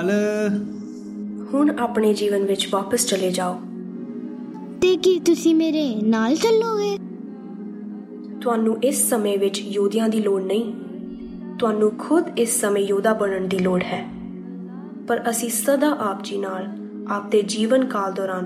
ਅਕਾਲ। ਹੁਣ ਆਪਣੇ ਜੀਵਨ ਵਿੱਚ ਵਾਪਸ ਚਲੇ ਜਾਓ। ਤੇ ਕੀ ਤੁਸੀਂ ਮੇਰੇ ਨਾਲ ਚੱਲੋਗੇ? ਤੁਹਾਨੂੰ ਇਸ ਸਮੇਂ ਵਿੱਚ ਯੋਧਿਆਂ ਦੀ ਲੋੜ ਨਹੀਂ, ਤੁਹਾਨੂੰ ਖੁਦ ਇਸ ਸਮੇਂ ਯੋਧਾ ਬਣਨ ਦੀ ਲੋੜ ਹੈ। ਪਰ ਅਸੀਂ ਸਦਾ ਆਪ ਜੀ ਨਾਲ ਆਪਦੇ ਜੀਵਨ ਕਾਲ ਦੌਰਾਨ